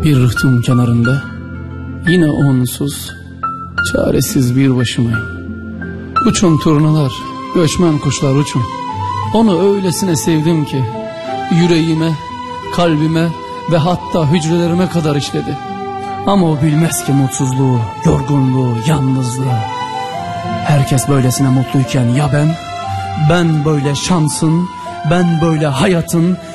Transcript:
Bir rıhtım kenarında yine onsuz, çaresiz bir başımayım. Uçun turnalar, göçmen kuşlar uçun. Onu öylesine sevdim ki yüreğime, kalbime ve hatta hücrelerime kadar işledi. Ama o bilmez ki mutsuzluğu, yorgunluğu, yalnızlığı. Herkes böylesine mutluyken ya ben? Ben böyle şansın, ben böyle hayatın